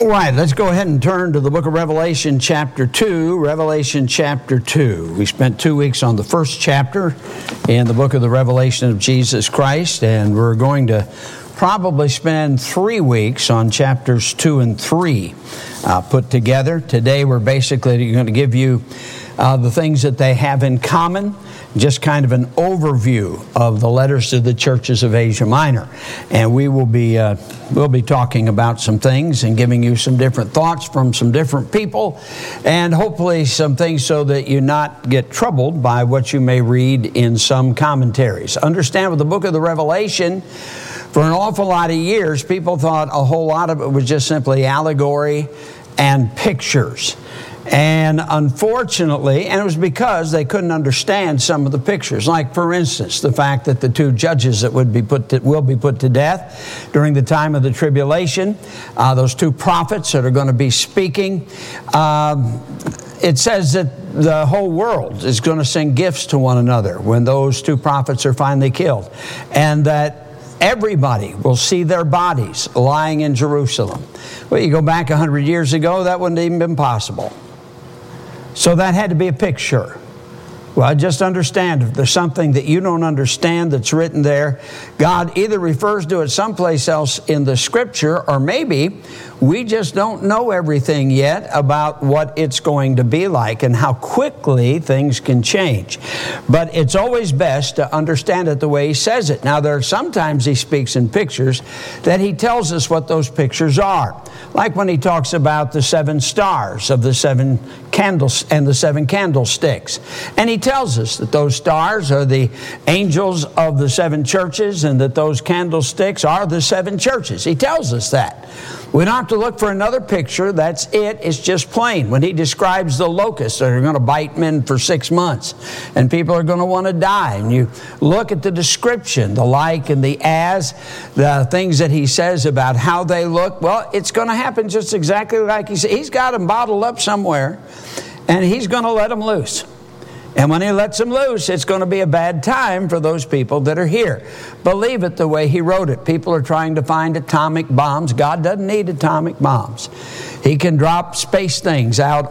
All right, let's go ahead and turn to the book of Revelation chapter 2. Revelation chapter 2. We spent 2 weeks on the first chapter in the book of the Revelation of Jesus Christ, and we're going to probably spend 3 weeks on chapters 2 and 3 put together. Today we're basically going to give you the things that they have in common, just kind of an overview of the letters to the churches of Asia Minor. And we'll be talking about some things and giving you some different thoughts from some different people, and hopefully some things so that you not get troubled by what you may read in some commentaries. Understand, with the book of the Revelation, for an awful lot of years, people thought a whole lot of it was just simply allegory and pictures. And unfortunately, and it was because they couldn't understand some of the pictures. Like, for instance, the fact that the 2 judges that will be put to death during the time of the tribulation, those 2 prophets that are going to be speaking, it says that the whole world is going to send gifts to one another when those 2 prophets are finally killed. And that everybody will see their bodies lying in Jerusalem. Well, you go back 100 years ago, that wouldn't even been possible. So that had to be a picture. Well, just understand, if there's something that you don't understand that's written there, God either refers to it someplace else in the Scripture, or maybe we just don't know everything yet about what it's going to be like and how quickly things can change. But it's always best to understand it the way He says it. Now, there are sometimes He speaks in pictures that He tells us what those pictures are. Like when He talks about the 7 stars of the 7 candles and the 7 candlesticks. And He tells us that those stars are the angels of the 7 churches and that those candlesticks are the 7 churches. He tells us that. We don't have to look for another picture. That's it. It's just plain. When He describes the locusts that are going to bite men for 6 months and people are going to want to die, and you look at the description, the like and the as, the things that He says about how they look, well, it's going to happen just exactly like He said. He's got them bottled up somewhere, and He's going to let them loose. And when He lets them loose, it's going to be a bad time for those people that are here. Believe it the way He wrote it. People are trying to find atomic bombs. God doesn't need atomic bombs. He can drop space things out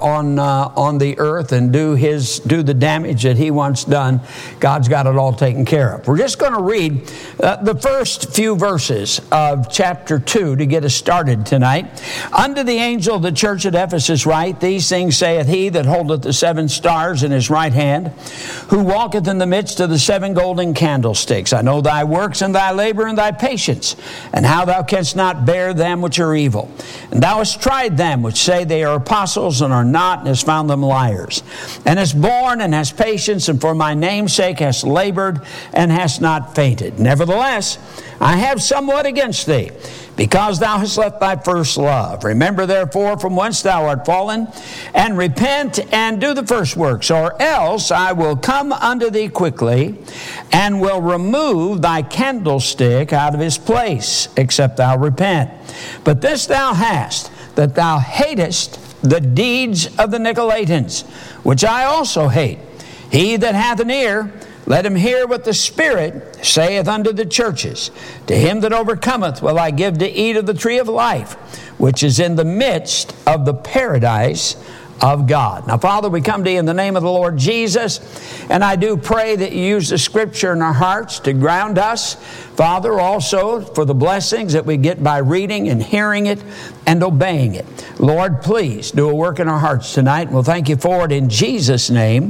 on the earth and do the damage that He wants done. God's got it all taken care of. We're just going to read the first few verses of chapter 2 to get us started tonight. Unto the angel of the church at Ephesus write, These things saith He that holdeth the 7 stars in His right hand, who walketh in the midst of the 7 golden candlesticks. I know thy works and thy labor and thy patience, and how thou canst not bear them which are evil. And thou hast tried them which say they are apostles and are not, and hast found them liars. And hast borne and hast patience, and for my name's sake hast labored and hast not fainted. Nevertheless, I have somewhat against thee, because thou hast left thy first love. Remember therefore from whence thou art fallen, and repent and do the first works, or else I will come unto thee quickly, and will remove thy candlestick out of his place, except thou repent. But this thou hast, that thou hatest the deeds of the Nicolaitans, which I also hate. He that hath an ear, let him hear what the Spirit saith unto the churches. To him that overcometh will I give to eat of the tree of life, which is in the midst of the paradise of God. Now, Father, we come to You in the name of the Lord Jesus, and I do pray that You use the Scripture in our hearts to ground us. Father, also for the blessings that we get by reading and hearing it and obeying it. Lord, please do a work in our hearts tonight, and we'll thank You for it in Jesus' name.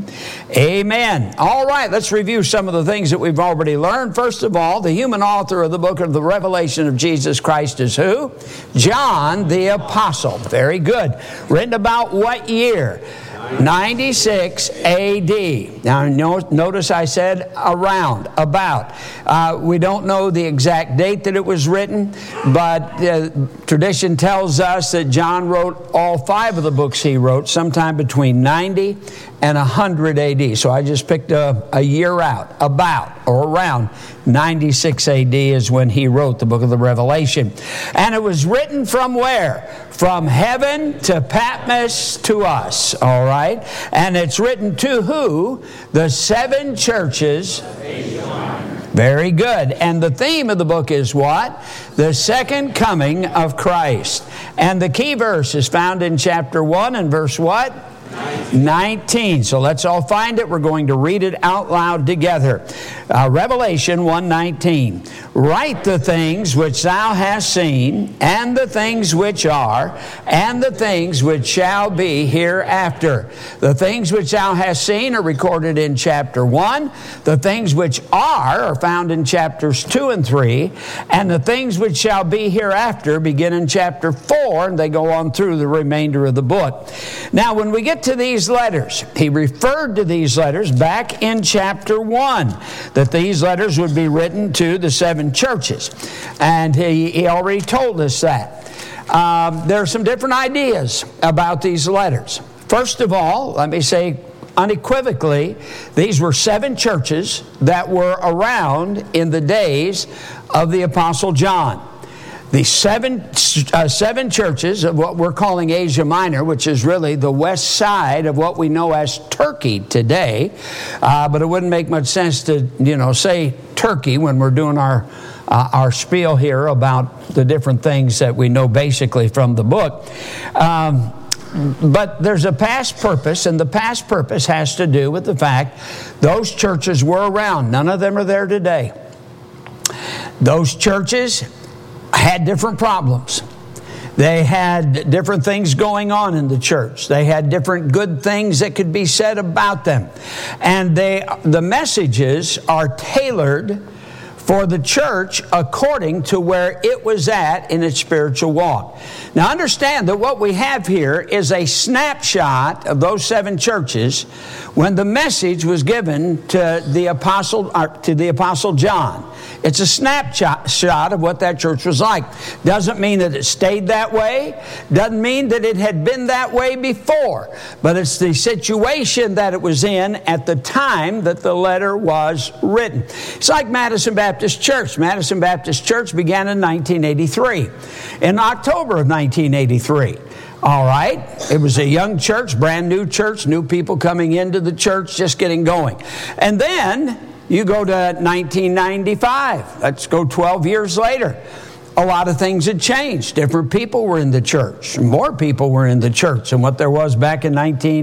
Amen. All right, let's review some of the things that we've already learned. First of all, the human author of the book of the Revelation of Jesus Christ is who? John the Apostle. Very good. Written about what year? 96 A.D. Now, notice I said around, about. We don't know the exact date that it was written, but tradition tells us that John wrote all 5 of the books he wrote sometime between 90 and 100 A.D. So I just picked a year out, about or around 96 A.D. is when he wrote the book of the Revelation. And it was written from where? From heaven to Patmos to us, all right? And it's written to who? The 7 churches. Very good. And the theme of the book is what? The second coming of Christ. And the key verse is found in chapter 1 and verse what? 19. So let's all find it. We're going to read it out loud together. Revelation 1:19. Write the things which thou hast seen, and the things which are, and the things which shall be hereafter. The things which thou hast seen are recorded in chapter 1. The things which are found in chapters 2 and 3. And the things which shall be hereafter begin in chapter 4, and they go on through the remainder of the book. Now, when we get to these letters, he referred to these letters back in chapter 1, that these letters would be written to the 7 churches. And he already told us that. There are some different ideas about these letters. First of all, let me say unequivocally, these were 7 churches that were around in the days of the Apostle John. The seven churches of what we're calling Asia Minor, which is really the west side of what we know as Turkey today, but it wouldn't make much sense to say Turkey when we're doing our spiel here about the different things that we know basically from the book. But there's a past purpose, and the past purpose has to do with the fact those churches were around. None of them are there today. Those churches had different problems. They had different things going on in the church. They had different good things that could be said about them. And the messages are tailored for the church according to where it was at in its spiritual walk. Now understand that what we have here is a snapshot of those 7 churches when the message was given to the Apostle John. It's a snapshot of what that church was like. Doesn't mean that it stayed that way. Doesn't mean that it had been that way before. But it's the situation that it was in at the time that the letter was written. It's like Madison Baptist Church. Madison Baptist Church began in 1983. In October of 1983. All right. It was a young church, brand new church, new people coming into the church, just getting going. And then you go to 1995. Let's go 12 years later. A lot of things had changed. Different people were in the church. More people were in the church than what there was back in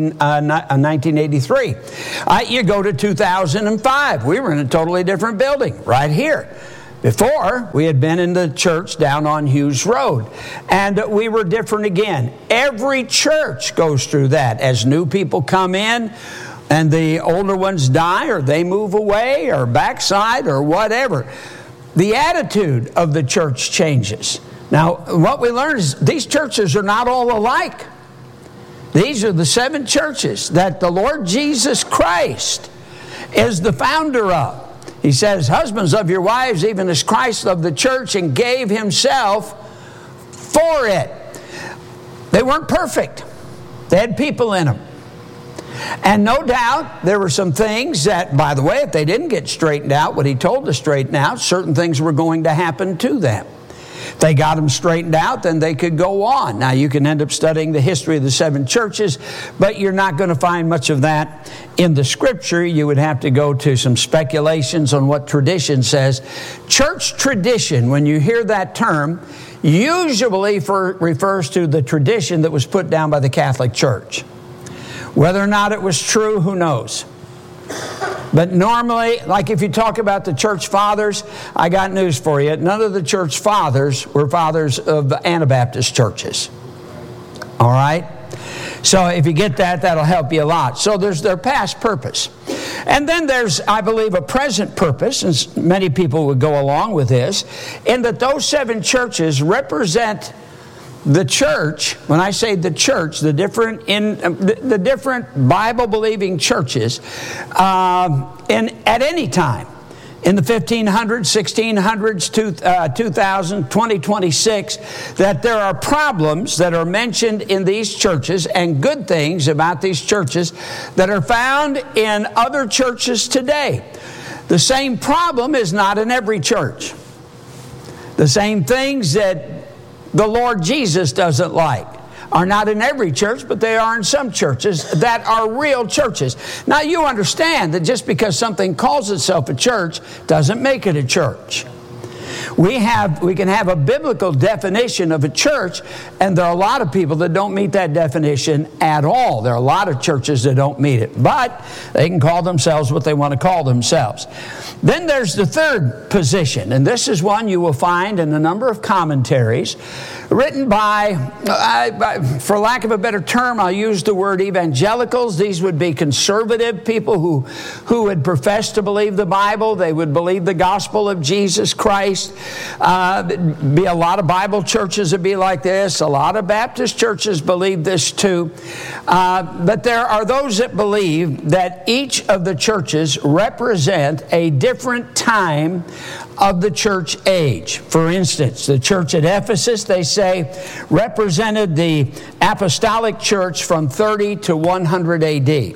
1983. You go to 2005. We were in a totally different building right here. Before, we had been in the church down on Hughes Road, and we were different again. Every church goes through that as new people come in, and the older ones die, or they move away, or backslide, or whatever. The attitude of the church changes. Now, what we learn is these churches are not all alike. These are the 7 churches that the Lord Jesus Christ is the founder of. He says, husbands, love your wives, even as Christ loved the church and gave himself for it. They weren't perfect. They had people in them. And no doubt there were some things that, by the way, if they didn't get straightened out, what he told to straighten out, certain things were going to happen to them. If they got them straightened out, then they could go on. Now, you can end up studying the history of the 7 churches, but you're not going to find much of that in the Scripture. You would have to go to some speculations on what tradition says. Church tradition, when you hear that term, usually refers to the tradition that was put down by the Catholic Church. Whether or not it was true, who knows? But normally, like if you talk about the church fathers, I got news for you. None of the church fathers were fathers of Anabaptist churches. All right? So if you get that, that'll help you a lot. So there's their past purpose. And then there's, I believe, a present purpose, and many people would go along with this, in that those 7 churches represent the church. When I say the church, the different Bible-believing churches at any time in the 1500s, 1600s, 2000, 2026, that there are problems that are mentioned in these churches and good things about these churches that are found in other churches today. The same problem is not in every church. The same things that the Lord Jesus doesn't like are not in every church, but they are in some churches that are real churches. Now, you understand that just because something calls itself a church doesn't make it a church. We can have a biblical definition of a church, and there are a lot of people that don't meet that definition at all. There are a lot of churches that don't meet it, but they can call themselves what they want to call themselves. Then there's the third position, and this is one you will find in a number of commentaries written by, for lack of a better term, I'll use the word evangelicals. These would be conservative people who would profess to believe the Bible. They would believe the gospel of Jesus Christ. Be a lot of Bible churches that be like this. A lot of Baptist churches believe this too. But there are those that believe that each of the churches represent a different time of the church age. For instance, the church at Ephesus, they say, represented the apostolic church from 30 to 100 AD.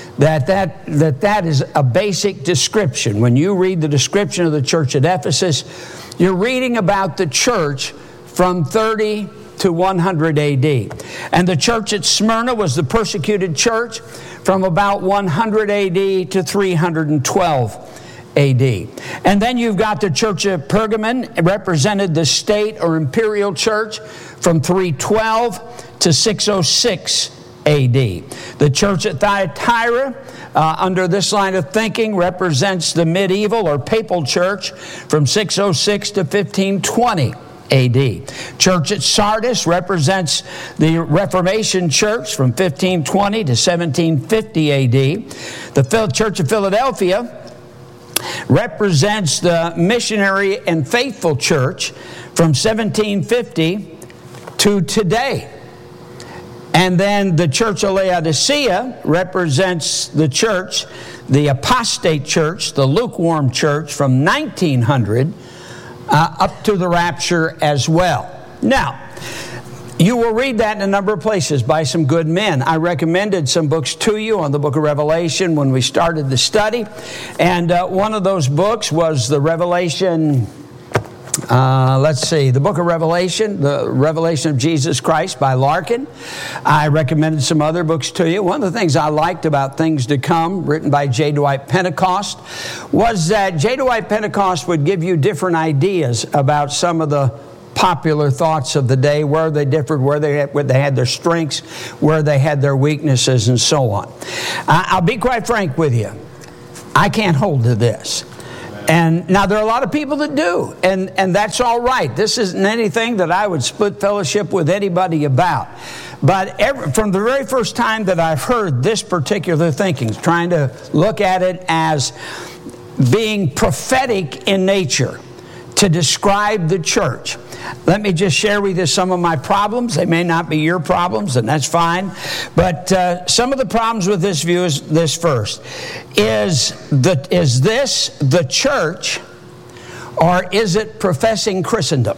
That is a basic description. When you read the description of the church at Ephesus, you're reading about the church from 30 to 100 AD. And the church at Smyrna was the persecuted church from about 100 AD to 312 AD. And then you've got the church of Pergamon, represented the state or imperial church from 312 to 606 AD. The church at Thyatira, under this line of thinking, represents the medieval or papal church from 606 to 1520 AD. Church at Sardis represents the Reformation church from 1520 to 1750 AD. The Church of Philadelphia represents the missionary and faithful church from 1750 to today. And then the church of Laodicea represents the church, the apostate church, the lukewarm church from 1900 up to the rapture as well. Now, you will read that in a number of places by some good men. I recommended some books to you on the book of Revelation when we started the study. And one of those books was the Revelation, the book of Revelation, the Revelation of Jesus Christ by Larkin. I recommended some other books to you. One of the things I liked about Things to Come, written by J. Dwight Pentecost, was that J. Dwight Pentecost would give you different ideas about some of the popular thoughts of the day, where they differed, where they had their strengths, where they had their weaknesses, and so on. I'll be quite frank with you. I can't hold to this. And now there are a lot of people that do, and that's all right. This isn't anything that I would split fellowship with anybody about. But from the very first time that I've heard this particular thinking, trying to look at it as being prophetic in nature to describe the church, let me just share with you some of my problems. They may not be your problems, and that's fine. But some of the problems with this view is this first. Is this the church, or is it professing Christendom?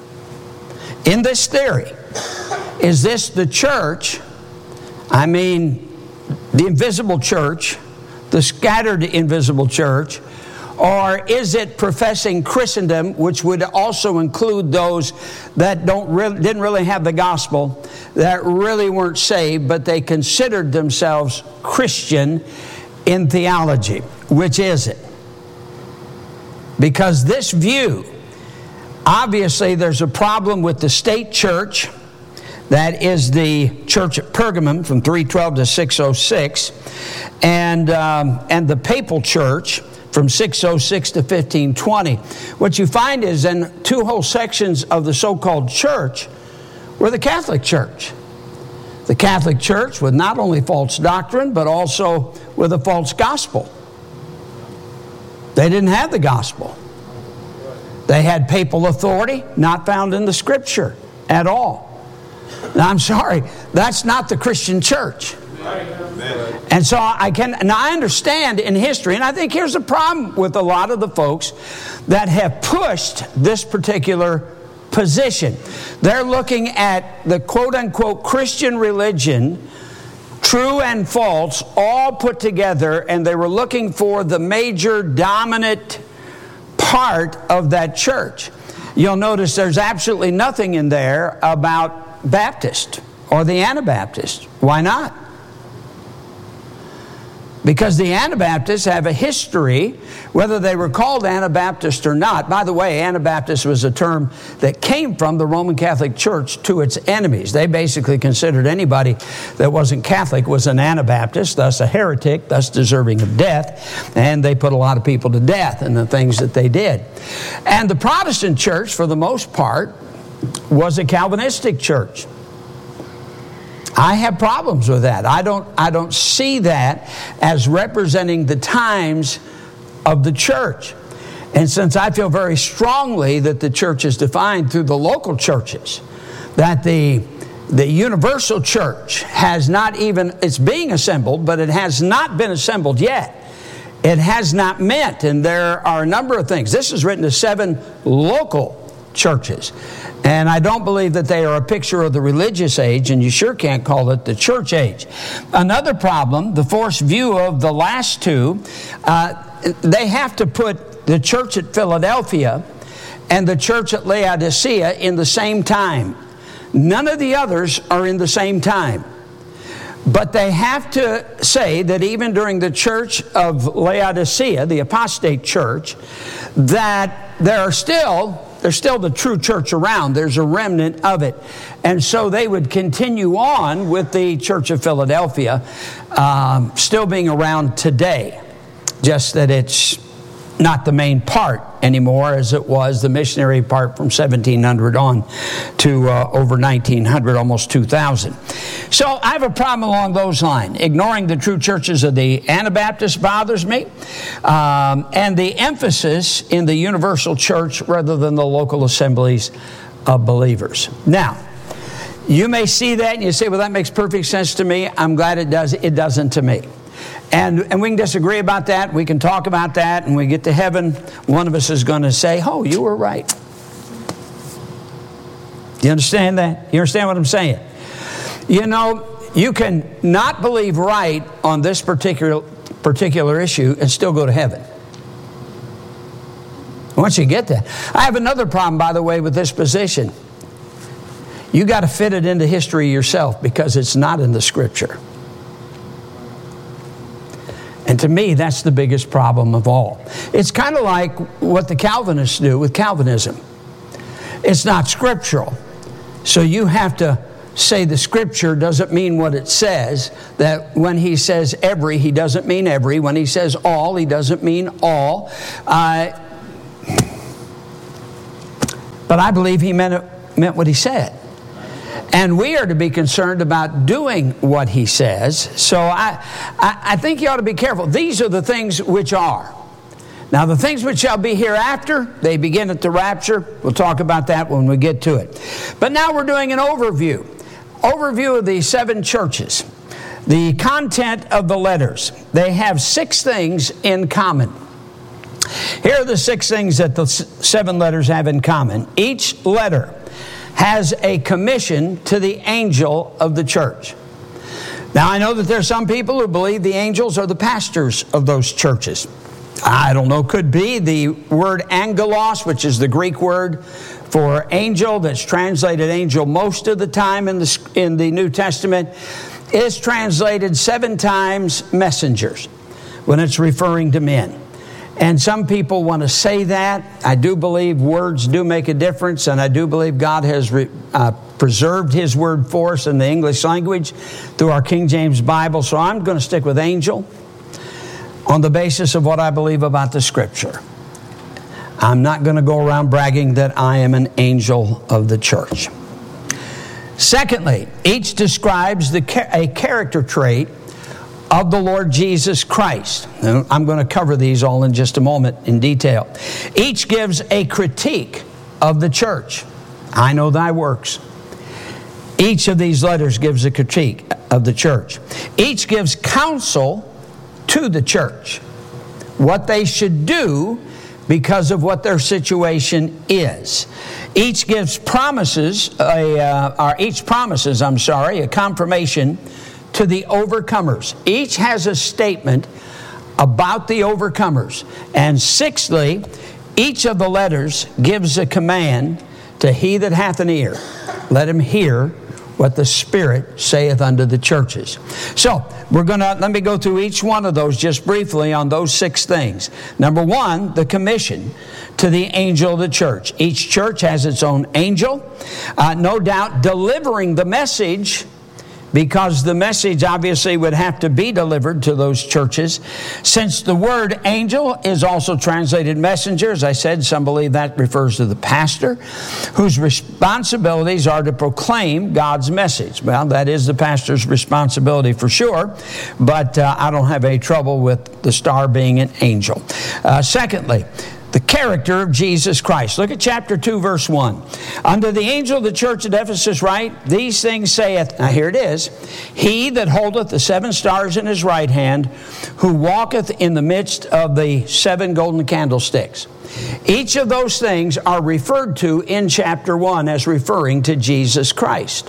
In this theory, is this the church, I mean the invisible church, the scattered invisible church, or is it professing Christendom, which would also include those that didn't really have the gospel, that really weren't saved, but they considered themselves Christian in theology? Which is it? Because this view, obviously there's a problem with the state church, that is the church at Pergamum from 312 to 606, and the papal church from 606 to 1520. What you find is in two whole sections of the so-called church were the Catholic Church. The Catholic Church with not only false doctrine, but also with a false gospel. They didn't have the gospel. They had papal authority, not found in the Scripture at all. Now, I'm sorry, that's not the Christian church. And so I understand in history, and I think here's the problem with a lot of the folks that have pushed this particular position. They're looking at the quote-unquote Christian religion, true and false, all put together, and they were looking for the major dominant part of that church. You'll notice there's absolutely nothing in there about Baptist. or the Anabaptists. Why not? Because the Anabaptists have a history, whether they were called Anabaptist or not. By the way, Anabaptist was a term that came from the Roman Catholic Church to its enemies. They basically considered anybody that wasn't Catholic was an Anabaptist, thus a heretic, thus deserving of death. And they put a lot of people to death in the things that they did. And the Protestant church, for the most part, was a Calvinistic church. I have problems with that. I don't see that as representing the times of the church. And since I feel very strongly that the church is defined through the local churches, that the universal church has not even, it's being assembled, but it has not been assembled yet. It has not met, and there are a number of things. This is written to 7 local churches. And I don't believe that they are a picture of the religious age, and you sure can't call it the church age. Another problem, the forced view of the last two, they have to put the church at Philadelphia and the church at Laodicea in the same time. None of the others are in the same time. But they have to say that even during the church of Laodicea, the apostate church, that there's still the true church around. There's a remnant of it. And so they would continue on with the Church of Philadelphia still being around today. Just that it's not the main part anymore as it was the missionary part from 1700 on to over 1900, almost 2000. So I have a problem along those lines. Ignoring the true churches of the Anabaptists bothers me, and the emphasis in the universal church rather than the local assemblies of believers. Now, you may see that and you say, well, that makes perfect sense to me. I'm glad it does. It doesn't to me. And we can disagree about that. We can talk about that. And when we get to heaven, one of us is going to say, oh, you were right. Do you understand that? You understand what I'm saying? You know, you can not believe right on this particular issue and still go to heaven. Once you get that. I have another problem, by the way, with this position. You got to fit it into history yourself because it's not in the Scripture. And to me, that's the biggest problem of all. It's kind of like what the Calvinists do with Calvinism. It's not scriptural. So you have to say the Scripture doesn't mean what it says. That when he says every, he doesn't mean every. When he says all, he doesn't mean all. But I believe he meant what he said. And we are to be concerned about doing what he says. So I think you ought to be careful. These are the things which are. Now, the things which shall be hereafter, they begin at the rapture. We'll talk about that when we get to it. But now we're doing an overview. Overview of the 7 churches. The content of the letters. They have 6 things in common. Here are the 6 things that the 7 letters have in common. Each letter has a commission to the angel of the church. Now, I know that there are some people who believe the angels are the pastors of those churches. I don't know, could be. The word angelos, which is the Greek word for angel, that's translated angel most of the time in the New Testament, is translated 7 times messengers when it's referring to men. And some people want to say that. I do believe words do make a difference, and I do believe God has preserved His word for us in the English language through our King James Bible. So I'm going to stick with angel on the basis of what I believe about the Scripture. I'm not going to go around bragging that I am an angel of the church. Secondly, each describes a character trait of the Lord Jesus Christ. And I'm going to cover these all in just a moment in detail. Each gives a critique of the church. I know thy works. Each of these letters gives a critique of the church. Each gives counsel to the church, what they should do because of what their situation is. Each gives promises, a confirmation to the overcomers. Each has a statement about the overcomers. And sixthly, each of the letters gives a command to he that hath an ear. Let him hear what the Spirit saith unto the churches. So, let me go through each one of those just briefly on those 6 things. Number 1, the commission to the angel of the church. Each church has its own angel, no doubt delivering the message, because the message obviously would have to be delivered to those churches. Since the word angel is also translated messenger, as I said, some believe that refers to the pastor, whose responsibilities are to proclaim God's message. Well, that is the pastor's responsibility for sure, but I don't have any trouble with the star being an angel. Secondly, the character of Jesus Christ. Look at chapter 2, verse 1. Unto the angel of the church at Ephesus write, these things saith, now here it is, he that holdeth the 7 stars in his right hand, who walketh in the midst of the 7 golden candlesticks. Each of those things are referred to in chapter 1 as referring to Jesus Christ.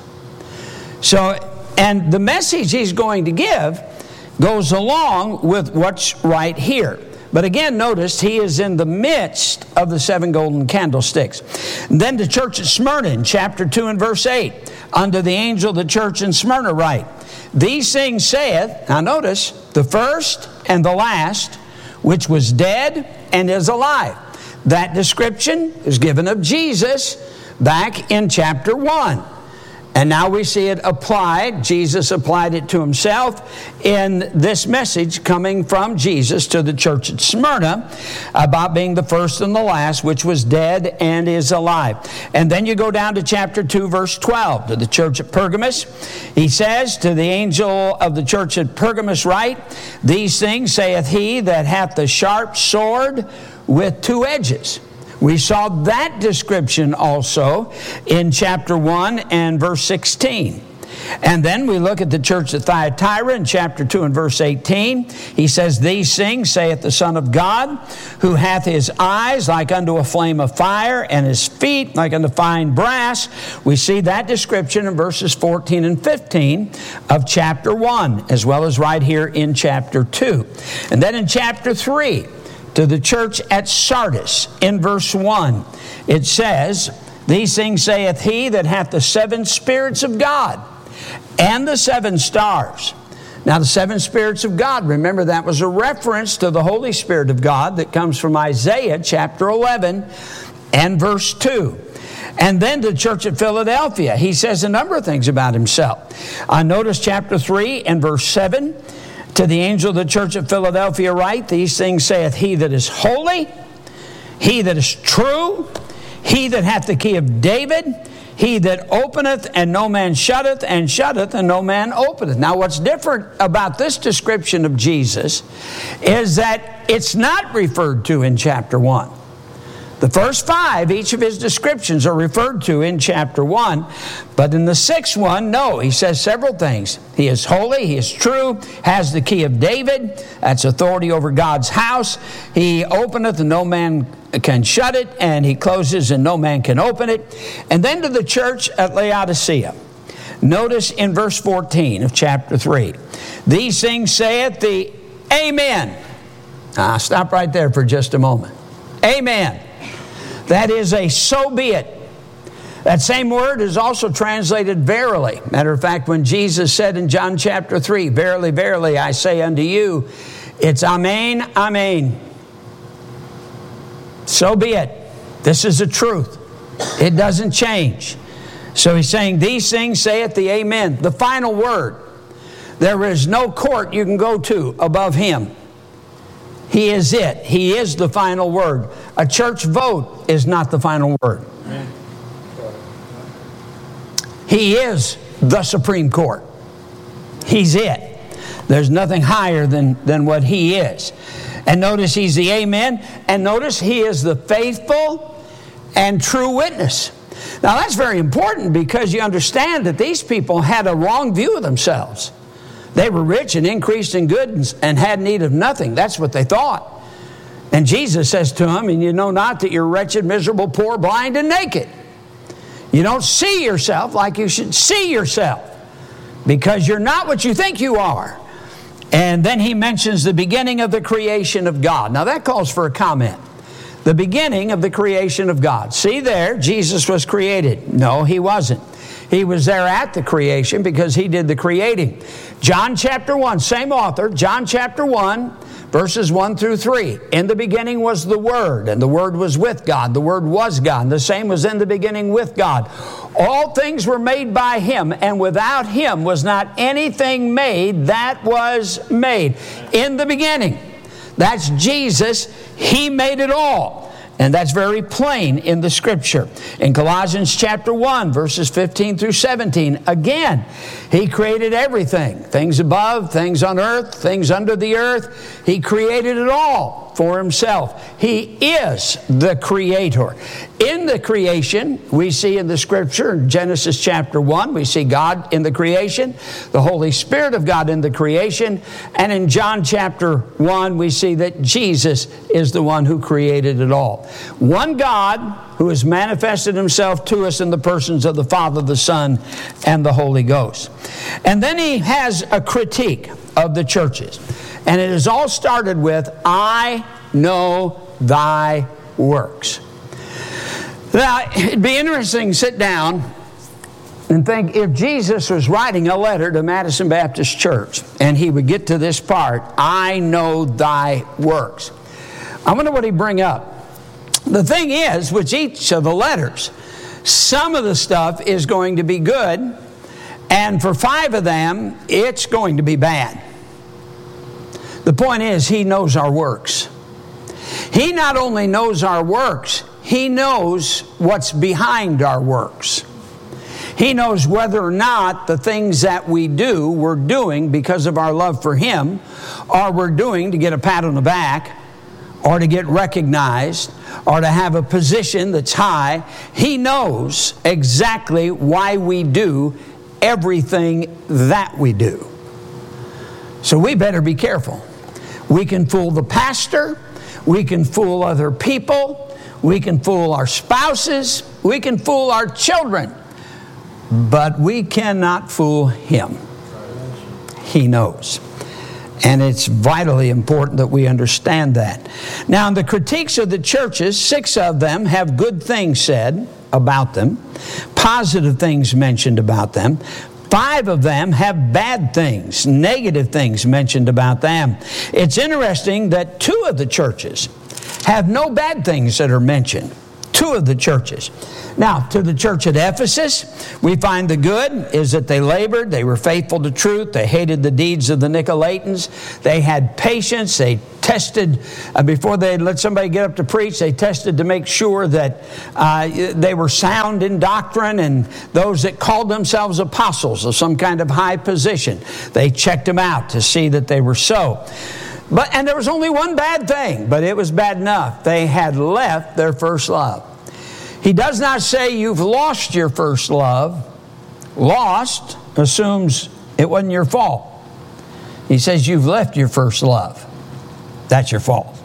So, and the message he's going to give goes along with what's right here. But again, notice he is in the midst of the 7 golden candlesticks. And then the church at Smyrna in chapter 2 and verse 8. Unto the angel of the church in Smyrna write, these things saith, now notice, the first and the last, which was dead and is alive. That description is given of Jesus back in chapter 1. And now we see it applied. Jesus applied it to himself in this message coming from Jesus to the church at Smyrna about being the first and the last, which was dead and is alive. And then you go down to chapter 2, verse 12, to the church at Pergamos. He says, to the angel of the church at Pergamos write, these things saith he that hath the sharp sword with 2 edges. We saw that description also in chapter 1 and verse 16. And then we look at the church at Thyatira in chapter 2 and verse 18. He says, these things saith the Son of God, who hath his eyes like unto a flame of fire, and his feet like unto fine brass. We see that description in verses 14 and 15 of chapter 1, as well as right here in chapter 2. And then in chapter 3, to the church at Sardis, in verse 1, it says, these things saith he that hath the 7 spirits of God and the 7 stars. Now the 7 spirits of God, remember that was a reference to the Holy Spirit of God that comes from Isaiah chapter 11 and verse 2. And then to the church at Philadelphia, he says a number of things about himself. Notice chapter 3 and verse 7. To the angel of the church at Philadelphia write, these things saith he that is holy, he that is true, he that hath the key of David, he that openeth and no man shutteth, and shutteth and no man openeth. Now what's different about this description of Jesus is that it's not referred to in chapter 1. The first 5, each of his descriptions are referred to in chapter 1. But in the 6th one, no, he says several things. He is holy, he is true, has the key of David, that's authority over God's house. He openeth and no man can shut it, and he closes and no man can open it. And then to the church at Laodicea. Notice in verse 14 of chapter 3. These things saith the Amen. Now, stop right there for just a moment. Amen. That is a so be it. That same word is also translated verily. Matter of fact, when Jesus said in John chapter 3, verily, verily, I say unto you, it's amen, amen. So be it. This is the truth. It doesn't change. So he's saying, these things saith the amen. The final word. There is no court you can go to above him. He is it. He is the final word. A church vote is not the final word. He is the Supreme Court. He's it. There's nothing higher than what he is. And notice he's the amen. And notice he is the faithful and true witness. Now that's very important because you understand that these people had a wrong view of themselves. They were rich and increased in goods and had need of nothing. That's what they thought. And Jesus says to them, and you know not that you're wretched, miserable, poor, blind, and naked. You don't see yourself like you should see yourself because you're not what you think you are. And then he mentions the beginning of the creation of God. Now that calls for a comment. The beginning of the creation of God. See there, Jesus was created. No, he wasn't. He was there at the creation because he did the creating. John chapter 1, same author, John chapter 1, verses 1 through 3. In the beginning was the Word, and the Word was with God. The Word was God. The same was in the beginning with God. All things were made by Him, and without Him was not anything made that was made. In the beginning. That's Jesus. He made it all. And that's very plain in the Scripture. In Colossians chapter 1, verses 15 through 17, again, He created everything. Things above, things on earth, things under the earth. He created it all for Himself. He is the Creator. In the creation, we see in the Scripture, in Genesis chapter 1, we see God in the creation, the Holy Spirit of God in the creation, and in John chapter 1, we see that Jesus is the one who created it all. One God who has manifested Himself to us in the persons of the Father, the Son, and the Holy Ghost. And then He has a critique of the churches. And it is all started with, I know thy works. Now, it'd be interesting to sit down and think if Jesus was writing a letter to Madison Baptist Church and he would get to this part, I know thy works. I wonder what he'd bring up. The thing is, with each of the letters, some of the stuff is going to be good, and for 5 of them, it's going to be bad. The point is, He knows our works. He not only knows our works, He knows what's behind our works. He knows whether or not the things that we do, we're doing because of our love for Him, or we're doing to get a pat on the back, or to get recognized, or to have a position that's high. He knows exactly why we do everything that we do. So we better be careful. We can fool the pastor. We can fool other people. We can fool our spouses. We can fool our children. But we cannot fool Him. He knows. And it's vitally important that we understand that. Now, in the critiques of the churches, 6 of them have good things said about them, positive things mentioned about them. 5 of them have bad things, negative things mentioned about them. It's interesting that 2 of the churches have no bad things that are mentioned. 2 of the churches. Now, to the church at Ephesus, we find the good is that they labored, they were faithful to truth, they hated the deeds of the Nicolaitans, they had patience, they tested, before they let somebody get up to preach, they tested to make sure that they were sound in doctrine, and those that called themselves apostles of some kind of high position, they checked them out to see that they were so. And there was only one bad thing, but it was bad enough. They had left their first love. He does not say you've lost your first love. Lost assumes it wasn't your fault. He says you've left your first love. That's your fault.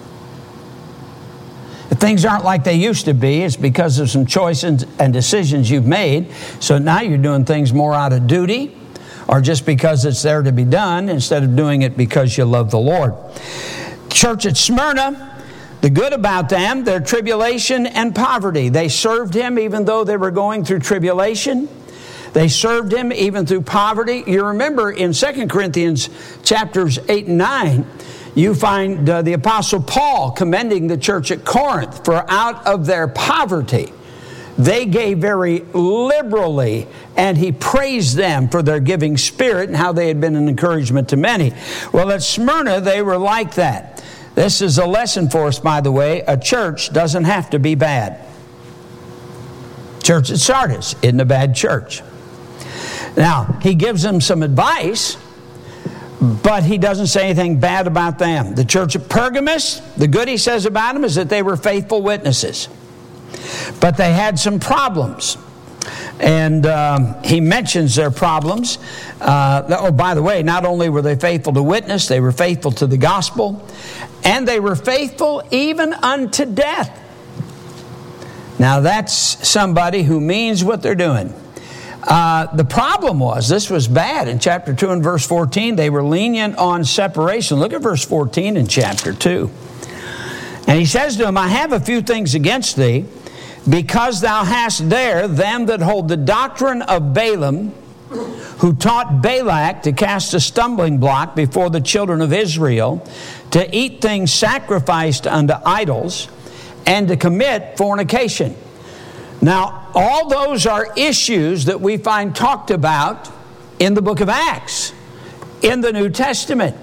If things aren't like they used to be, it's because of some choices and decisions you've made. So now you're doing things more out of duty, or just because it's there to be done, instead of doing it because you love the Lord. Church at Smyrna, the good about them, their tribulation and poverty. They served Him even though they were going through tribulation. They served Him even through poverty. You remember in 2 Corinthians chapters 8 and 9, you find the Apostle Paul commending the church at Corinth for out of their poverty they gave very liberally, and he praised them for their giving spirit and how they had been an encouragement to many. Well, at Smyrna, they were like that. This is a lesson for us, by the way. A church doesn't have to be bad. Church at Sardis isn't a bad church. Now, he gives them some advice, but he doesn't say anything bad about them. The church at Pergamos, the good he says about them is that they were faithful witnesses. But they had some problems. And he mentions their problems. By the way, not only were they faithful to witness, they were faithful to the gospel. And they were faithful even unto death. Now that's somebody who means what they're doing. The problem was, this was bad. In chapter 2 and verse 14, they were lenient on separation. Look at verse 14 in chapter 2. And he says to him, I have a few things against thee, because thou hast there them that hold the doctrine of Balaam, who taught Balak to cast a stumbling block before the children of Israel, to eat things sacrificed unto idols, and to commit fornication. Now, all those are issues that we find talked about in the book of Acts, in the New Testament.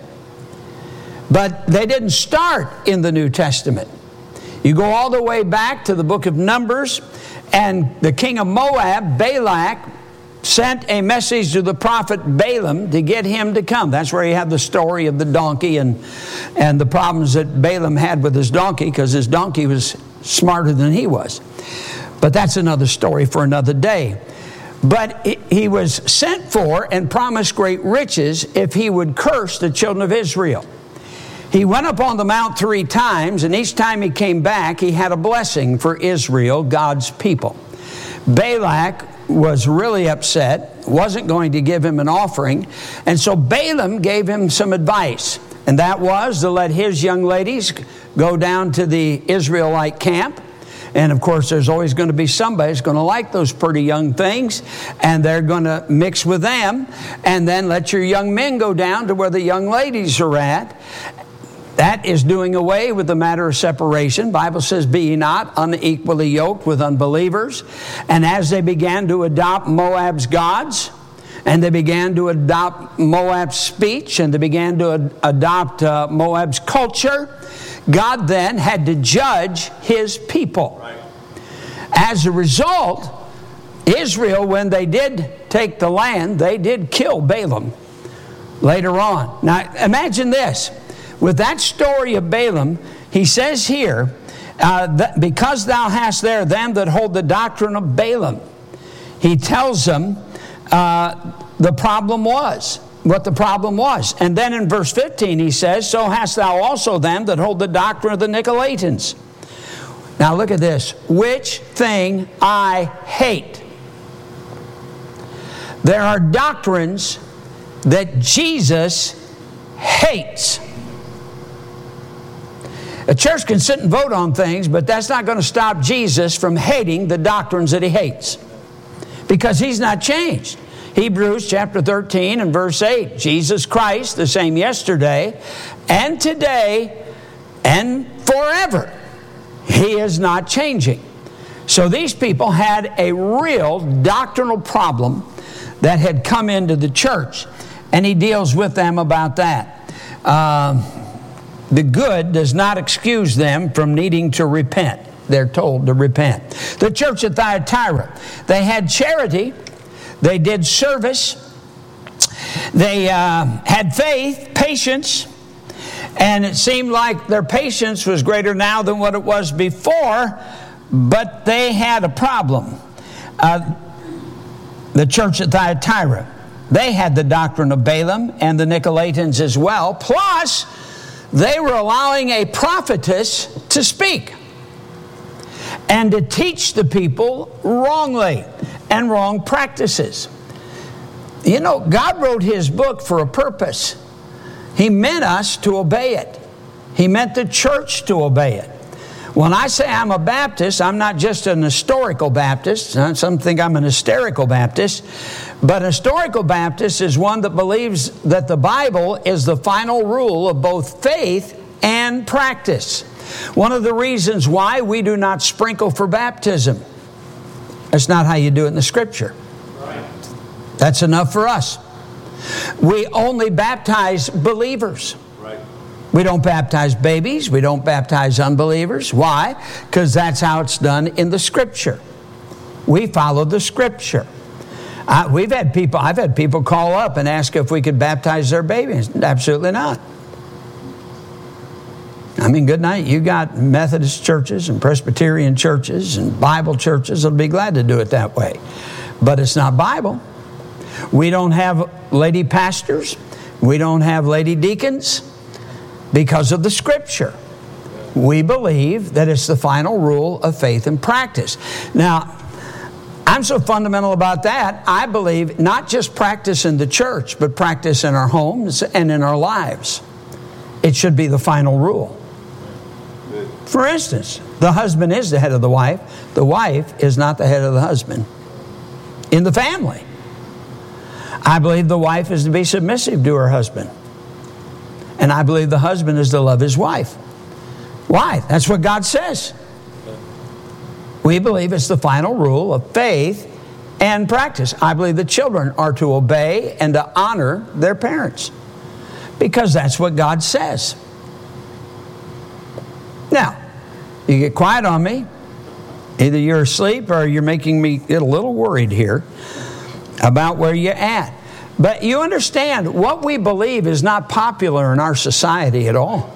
But they didn't start in the New Testament. You go all the way back to the book of Numbers, and the king of Moab, Balak, sent a message to the prophet Balaam to get him to come. That's where you have the story of the donkey and the problems that Balaam had with his donkey, because his donkey was smarter than he was. But that's another story for another day. But he was sent for and promised great riches if he would curse the children of Israel. He went up on the mount 3 times, and each time he came back, he had a blessing for Israel, God's people. Balak was really upset, wasn't going to give him an offering, and so Balaam gave him some advice, and that was to let his young ladies go down to the Israelite camp. And of course, there's always going to be somebody who's going to like those pretty young things, and they're going to mix with them, and then let your young men go down to where the young ladies are at. That is doing away with the matter of separation. The Bible says, be ye not unequally yoked with unbelievers. And as they began to adopt Moab's gods, and they began to adopt Moab's speech, and they began to adopt Moab's culture, God then had to judge his people. Right. As a result, Israel, when they did take the land, they did kill Balaam later on. Now, imagine this. With that story of Balaam, he says here, because thou hast there them that hold the doctrine of Balaam. He tells them the problem was, what the problem was. And then in verse 15 he says, so hast thou also them that hold the doctrine of the Nicolaitans. Now look at this. Which thing I hate. There are doctrines that Jesus hates. A church can sit and vote on things, but that's not going to stop Jesus from hating the doctrines that he hates, because he's not changed. Hebrews chapter 13 and verse 8, Jesus Christ, the same yesterday and today and forever. He is not changing. So these people had a real doctrinal problem that had come into the church, and he deals with them about that. The good does not excuse them from needing to repent. They're told to repent. The church at Thyatira, they had charity, they did service, they had faith, patience, and it seemed like their patience was greater now than what it was before, but they had a problem. The church at Thyatira, they had the doctrine of Balaam and the Nicolaitans as well, plus they were allowing a prophetess to speak and to teach the people wrongly and wrong practices. You know, God wrote his book for a purpose. He meant us to obey it. He meant the church to obey it. When I say I'm a Baptist, I'm not just an historical Baptist. Some think I'm an hysterical Baptist. But a historical Baptist is one that believes that the Bible is the final rule of both faith and practice. One of the reasons why we do not sprinkle for baptism. That's not how you do it in the Scripture. Right. That's enough for us. We only baptize believers. Right. We don't baptize babies. We don't baptize unbelievers. Why? Because that's how it's done in the Scripture. We follow the Scripture. I've had people call up and ask if we could baptize their babies. Absolutely not. I mean, good night. You got Methodist churches and Presbyterian churches and Bible churches that'll be glad to do it that way. But it's not Bible. We don't have lady pastors. We don't have lady deacons because of the Scripture. We believe that it's the final rule of faith and practice. Now, I'm so fundamental about that, I believe not just practice in the church, but practice in our homes and in our lives. It should be the final rule. For instance, the husband is the head of the wife. The wife is not the head of the husband in the family. I believe the wife is to be submissive to her husband. And I believe the husband is to love his wife. Why? That's what God says. We believe it's the final rule of faith and practice. I believe the children are to obey and to honor their parents, because that's what God says. Now, you get quiet on me. Either you're asleep or you're making me get a little worried here about where you're at. But you understand, what we believe is not popular in our society at all.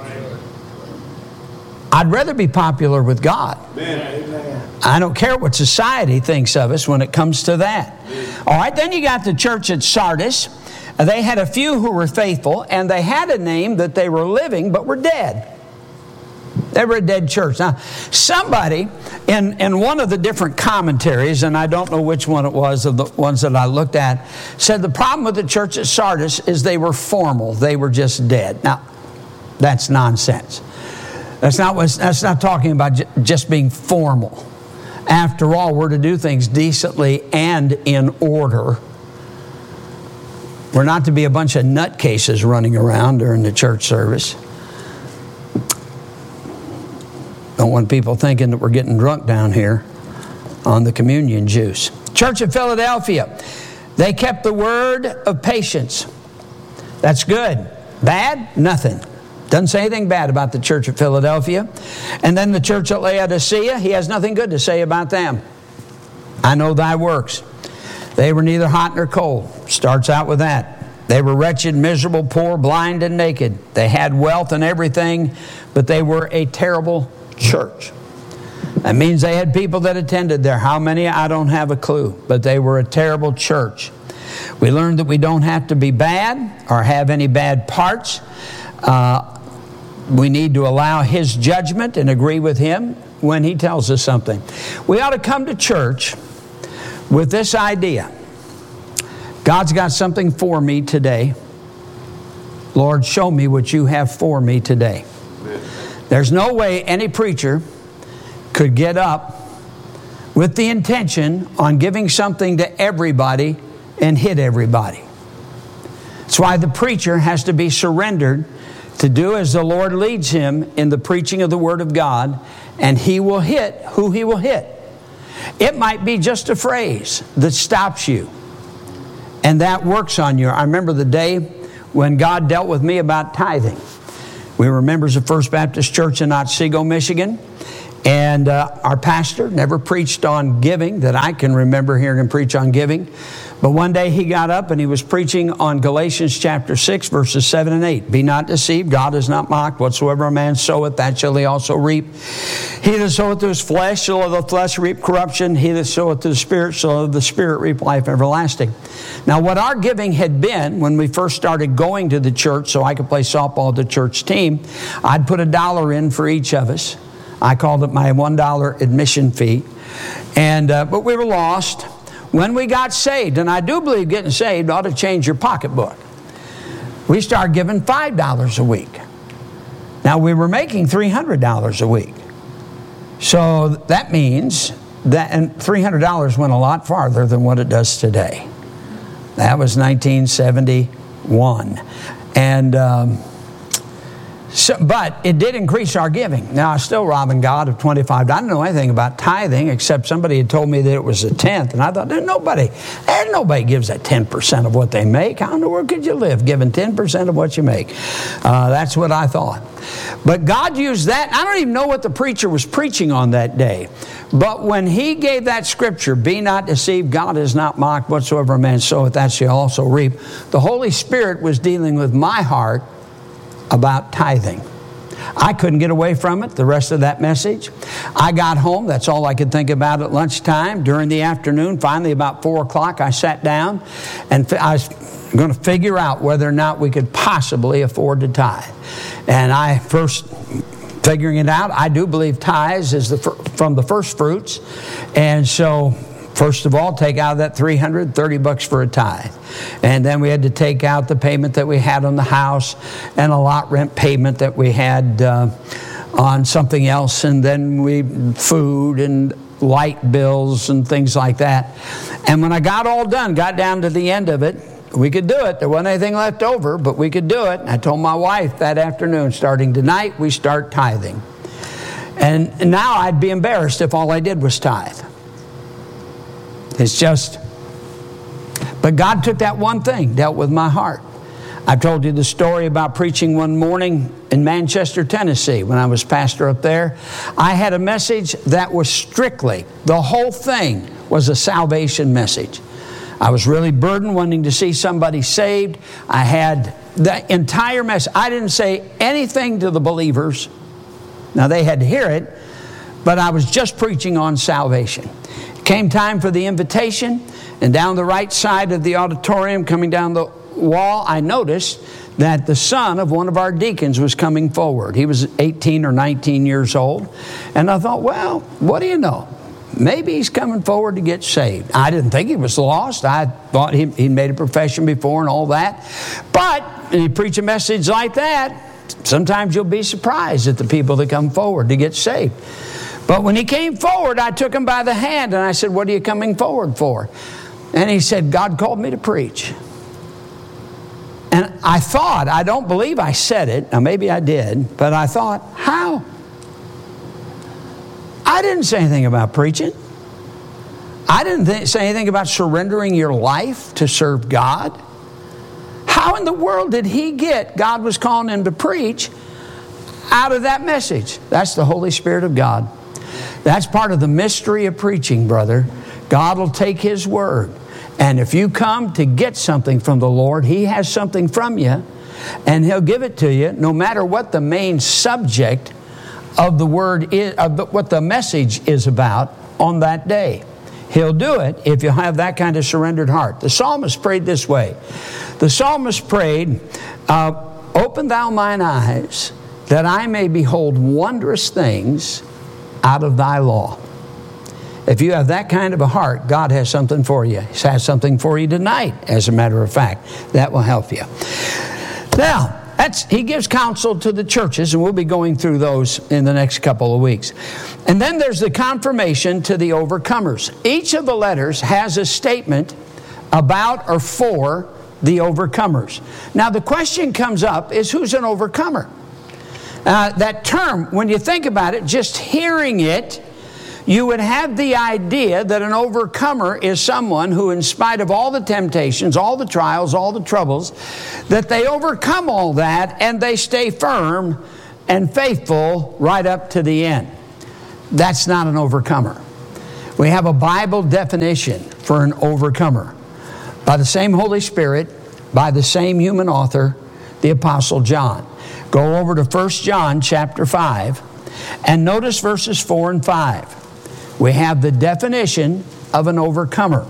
I'd rather be popular with God. Amen. I don't care what society thinks of us when it comes to that. All right, then you got the church at Sardis. They had a few who were faithful, and they had a name that they were living but were dead. They were a dead church. Now, somebody in one of the different commentaries, and I don't know which one it was of the ones that I looked at, said the problem with the church at Sardis is they were formal. They were just dead. Now, that's nonsense. That's not talking about just being formal. After all, we're to do things decently and in order. We're not to be a bunch of nutcases running around during the church service. Don't want people thinking that we're getting drunk down here on the communion juice. Church of Philadelphia, they kept the word of patience. That's good. Bad? Nothing. Doesn't say anything bad about the church of Philadelphia. And then the church at Laodicea, he has nothing good to say about them. I know thy works. They were neither hot nor cold. Starts out with that. They were wretched, miserable, poor, blind, and naked. They had wealth and everything, but they were a terrible church. That means they had people that attended there. How many? I don't have a clue. But they were a terrible church. We learned that we don't have to be bad or have any bad parts. We need to allow His judgment and agree with Him when He tells us something. We ought to come to church with this idea. God's got something for me today. Lord, show me what you have for me today. There's no way any preacher could get up with the intention on giving something to everybody and hit everybody. That's why the preacher has to be surrendered to do as the Lord leads him in the preaching of the Word of God, and he will hit who he will hit. It might be just a phrase that stops you, and that works on you. I remember the day when God dealt with me about tithing. We were members of First Baptist Church in Otsego, Michigan, and our pastor never preached on giving that I can remember hearing him preach on giving. But one day he got up and he was preaching on Galatians chapter 6, verses 7 and 8. Be not deceived, God is not mocked. Whatsoever a man soweth, that shall he also reap. He that soweth to his flesh shall of the flesh reap corruption. He that soweth to the Spirit shall of the Spirit reap life everlasting. Now, what our giving had been when we first started going to the church so I could play softball with the church team, I'd put $1 in for each of us. I called it my $1 admission fee. And but we were lost. When we got saved, and I do believe getting saved ought to change your pocketbook, we started giving $5 a week. Now, we were making $300 a week. So that means that, and $300 went a lot farther than what it does today. That was 1971. And but it did increase our giving. Now, I was still robbing God of $25. I didn't know anything about tithing except somebody had told me that it was a tenth. And I thought, there's nobody gives that 10% of what they make. How in the world could you live giving 10% of what you make? That's what I thought. But God used that. I don't even know what the preacher was preaching on that day. But when he gave that scripture, be not deceived, God is not mocked, whatsoever a man soweth, that shall also reap. The Holy Spirit was dealing with my heart about tithing. I couldn't get away from it the rest of that message. I got home. That's all I could think about at lunchtime. During the afternoon, finally about 4 o'clock, I sat down and I was going to figure out whether or not we could possibly afford to tithe. And I first figuring it out, I do believe tithes is from the first fruits. And so first of all, take out of that $330 for a tithe. And then we had to take out the payment that we had on the house and a lot rent payment that we had on something else, and then food and light bills and things like that. And when I got all done, got down to the end of it, we could do it. There wasn't anything left over, but we could do it. I told my wife that afternoon, starting tonight, we start tithing. And now I'd be embarrassed if all I did was tithe. It's just, but God took that one thing, dealt with my heart. I've told you the story about preaching one morning in Manchester, Tennessee, when I was pastor up there. I had a message that was strictly, the whole thing was a salvation message. I was really burdened wanting to see somebody saved. I had the entire message. I didn't say anything to the believers. Now they had to hear it, but I was just preaching on salvation. It came time for the invitation, and down the right side of the auditorium, coming down the wall, I noticed that the son of one of our deacons was coming forward. He was 18 or 19 years old. And I thought, well, what do you know? Maybe he's coming forward to get saved. I didn't think he was lost. I thought he'd made a profession before and all that. But when you preach a message like that, sometimes you'll be surprised at the people that come forward to get saved. But when he came forward, I took him by the hand and I said, what are you coming forward for? And he said, God called me to preach. And I thought, I don't believe I said it. Now, maybe I did, but I thought, how? I didn't say anything about preaching. I didn't say anything about surrendering your life to serve God. How in the world did he get God was calling him to preach out of that message? That's the Holy Spirit of God. That's part of the mystery of preaching, brother. God will take his word. And if you come to get something from the Lord, he has something from you, and he'll give it to you no matter what the main subject of the word is, what the message is about on that day. He'll do it if you have that kind of surrendered heart. The psalmist prayed this way. The psalmist prayed, open thou mine eyes, that I may behold wondrous things out of thy law. If you have that kind of a heart, God has something for you. He has something for you tonight, as a matter of fact. That will help you. Now, he gives counsel to the churches, and we'll be going through those in the next couple of weeks. And then there's the confirmation to the overcomers. Each of the letters has a statement about or for the overcomers. Now, the question comes up is, who's an overcomer? That term, when you think about it, just hearing it, you would have the idea that an overcomer is someone who, in spite of all the temptations, all the trials, all the troubles, that they overcome all that and they stay firm and faithful right up to the end. That's not an overcomer. We have a Bible definition for an overcomer by the same Holy Spirit, by the same human author, the Apostle John. Go over to 1 John chapter 5 and notice verses 4 and 5. We have the definition of an overcomer.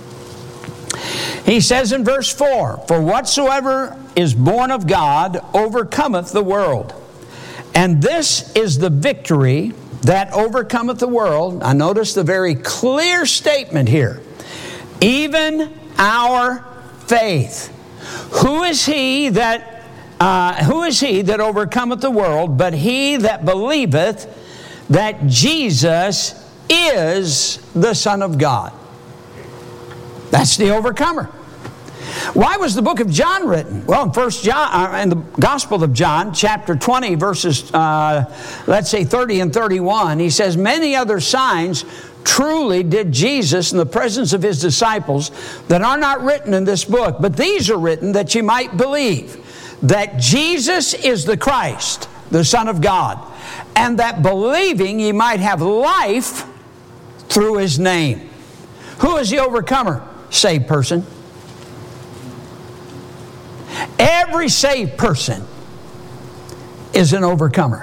He says in verse 4, for whatsoever is born of God overcometh the world. And this is the victory that overcometh the world. I notice the very clear statement here. Even our faith. Who is he that overcometh the world, but he that believeth that Jesus is the Son of God? That's the overcomer. Why was the book of John written? Well, in the Gospel of John, chapter 20, verses, let's say 30 and 31, he says, many other signs truly did Jesus in the presence of his disciples that are not written in this book, but these are written that you might believe that Jesus is the Christ, the Son of God, and that believing ye might have life through his name. Who is the overcomer? Saved person. Every saved person is an overcomer.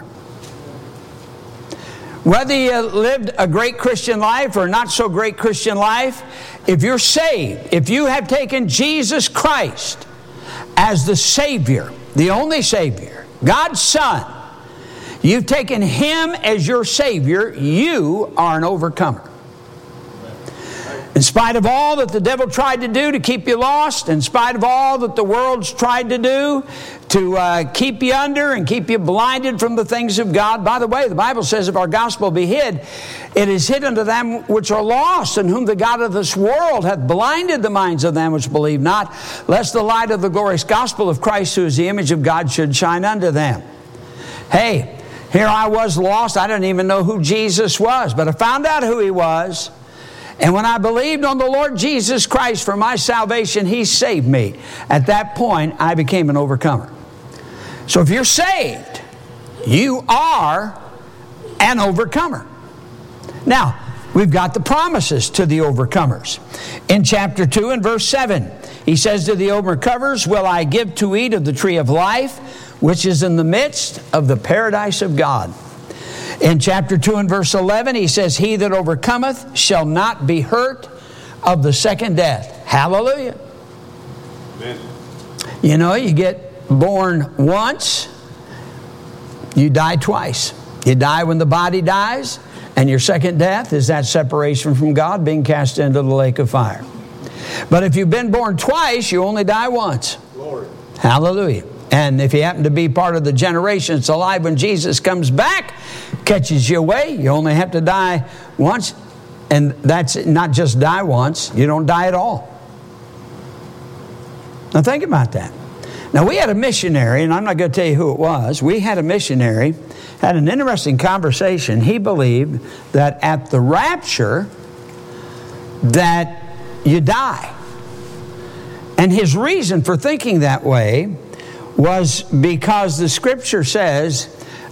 Whether you lived a great Christian life or not so great Christian life, if you're saved, if you have taken Jesus Christ as the Savior, the only Savior, God's Son, you've taken Him as your Savior, you are an overcomer. In spite of all that the devil tried to do to keep you lost, in spite of all that the world's tried to do to keep you under and keep you blinded from the things of God. By the way, the Bible says if our gospel be hid, it is hid unto them which are lost, and whom the God of this world hath blinded the minds of them which believe not, lest the light of the glorious gospel of Christ, who is the image of God, should shine unto them. Hey, here I was lost. I didn't even know who Jesus was, but I found out who He was. And when I believed on the Lord Jesus Christ for my salvation, He saved me. At that point, I became an overcomer. So if you're saved, you are an overcomer. Now, we've got the promises to the overcomers. In chapter 2 and verse 7, He says to the overcomers, will I give to eat of the tree of life, which is in the midst of the paradise of God. In chapter 2 and verse 11, He says, he that overcometh shall not be hurt of the second death. Hallelujah. Amen. You know, you get born once, you die twice. You die when the body dies, and your second death is that separation from God, being cast into the lake of fire. But if you've been born twice, you only die once. Lord. Hallelujah. And if you happen to be part of the generation that's alive when Jesus comes back, catches you away, you only have to die once. And that's not just die once, you don't die at all. Now think about that. Now we had a missionary, and I'm not going to tell you who it was. We had a missionary, had an interesting conversation. He believed that at the rapture, that you die. And his reason for thinking that way was because the Scripture says,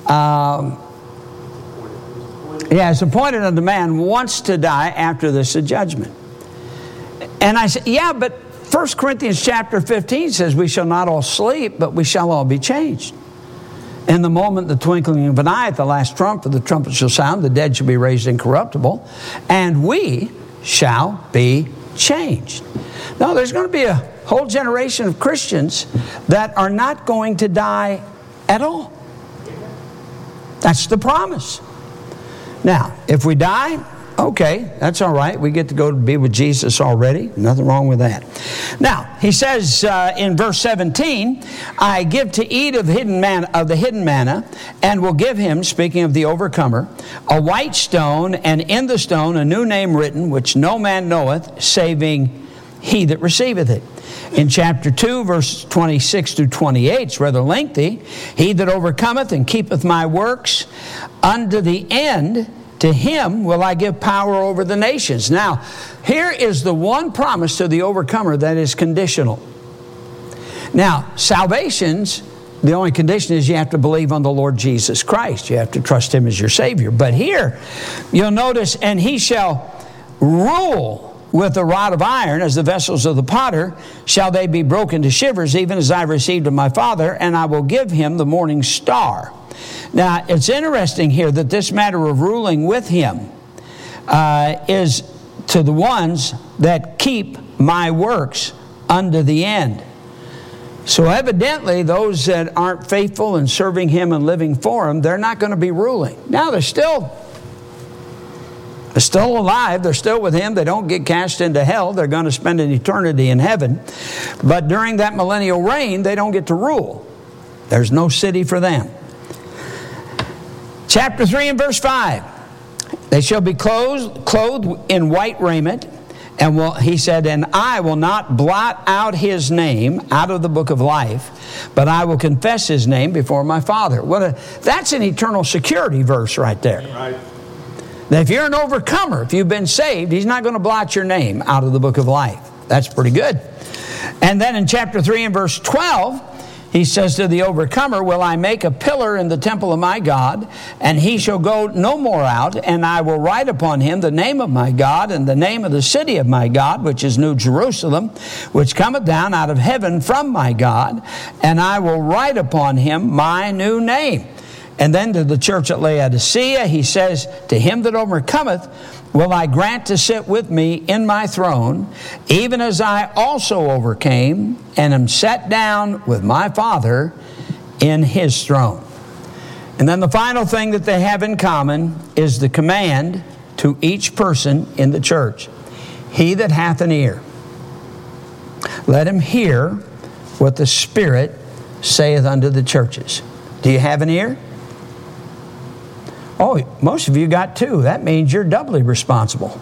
it's appointed unto man once to die, after this a judgment. And I said, yeah, but 1 Corinthians chapter 15 says we shall not all sleep, but we shall all be changed. In the moment, the twinkling of an eye, at the last trump, for the trumpet shall sound, the dead shall be raised incorruptible, and we shall be changed. Now, there's going to be a whole generation of Christians that are not going to die at all. That's the promise. Now, if we die, okay, that's all right. We get to go to be with Jesus already. Nothing wrong with that. Now, he says in verse 17, I give to eat of the hidden manna, and will give him, speaking of the overcomer, a white stone, and in the stone a new name written, which no man knoweth, saving he that receiveth it. In chapter 2, verse 26 to 28, it's rather lengthy. He that overcometh and keepeth my works unto the end, to him will I give power over the nations. Now, here is the one promise to the overcomer that is conditional. Now, salvation's, the only condition is you have to believe on the Lord Jesus Christ. You have to trust Him as your Savior. But here, you'll notice, and he shall rule with a rod of iron, as the vessels of the potter, shall they be broken to shivers, even as I received of my Father, and I will give him the morning star. Now, it's interesting here that this matter of ruling with him is to the ones that keep my works unto the end. So evidently, those that aren't faithful in serving Him and living for Him, they're not going to be ruling. Now, they're still alive. They're still with Him. They don't get cast into hell. They're going to spend an eternity in heaven. But during that millennial reign, they don't get to rule. There's no city for them. Chapter 3 and verse 5. They shall be clothed in white raiment. And he said, and I will not blot out his name out of the book of life, but I will confess his name before my Father. That's an eternal security verse right there. Right. Now, if you're an overcomer, if you've been saved, He's not going to blot your name out of the book of life. That's pretty good. And then in chapter 3 and verse 12, He says to the overcomer, will I make a pillar in the temple of my God, and he shall go no more out, and I will write upon him the name of my God, and the name of the city of my God, which is New Jerusalem, which cometh down out of heaven from my God, and I will write upon him my new name. And then to the church at Laodicea, he says, to him that overcometh will I grant to sit with me in my throne, even as I also overcame and am set down with my Father in His throne. And then the final thing that they have in common is the command to each person in the church. He that hath an ear, let him hear what the Spirit saith unto the churches. Do you have an ear? Oh, most of you got two. That means you're doubly responsible.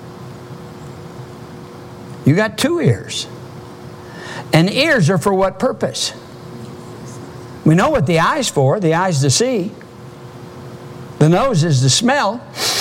You got two ears. And ears are for what purpose? We know what the eye's for. The eye's to see. The nose is to smell.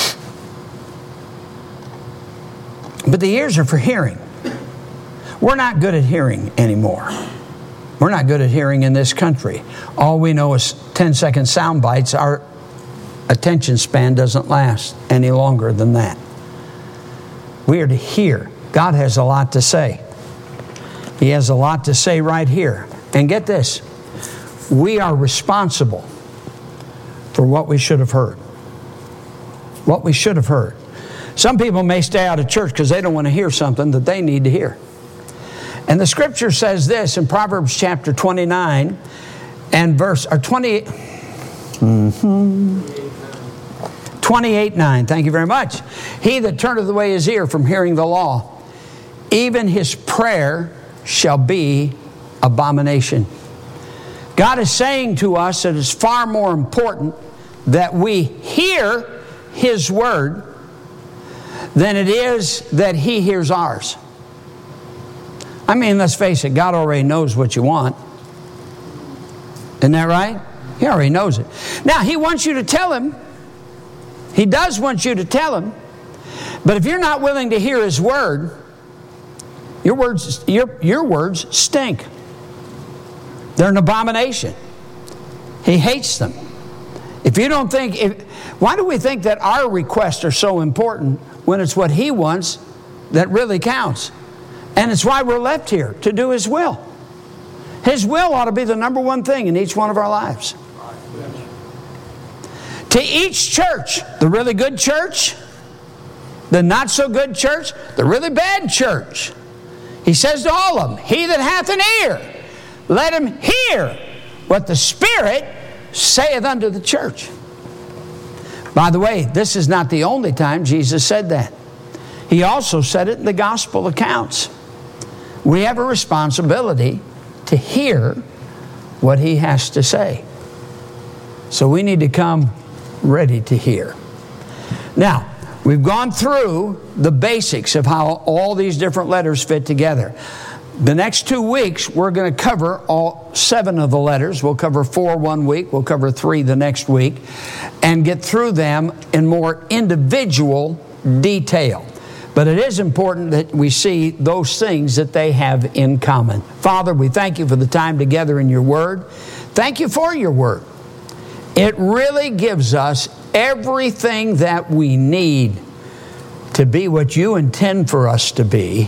But the ears are for hearing. We're not good at hearing anymore. We're not good at hearing in this country. All we know is 10-second sound bites. Our attention span doesn't last any longer than that. We are to hear. God has a lot to say. He has a lot to say right here. And get this. We are responsible for what we should have heard. What we should have heard. Some people may stay out of church because they don't want to hear something that they need to hear. And the Scripture says this in Proverbs chapter 29 and verse 28. 28:9. Thank you very much. He that turneth away his ear from hearing the law, even his prayer shall be abomination. God is saying to us that it's far more important that we hear His word than it is that He hears ours. I mean, let's face it, God already knows what you want. Isn't that right? He already knows it. Now, He wants you to tell Him. He does want you to tell Him. But if you're not willing to hear His word, your words stink. They're an abomination. He hates them. If you don't think, why do we think that our requests are so important when it's what He wants that really counts? And it's why we're left here, to do His will. His will ought to be the number one thing in each one of our lives. To each church, the really good church, the not so good church, the really bad church, He says to all of them, he that hath an ear, let him hear what the Spirit saith unto the church. By the way, this is not the only time Jesus said that. He also said it in the gospel accounts. We have a responsibility to hear what He has to say. So we need to come ready to hear. Now, we've gone through the basics of how all these different letters fit together. The next 2 weeks, we're going to cover all 7 of the letters. We'll cover 4 one week. We'll cover 3 the next week. And get through them in more individual detail. But it is important that we see those things that they have in common. Father, we thank You for the time together in Your Word. Thank You for Your Word. It really gives us everything that we need to be what You intend for us to be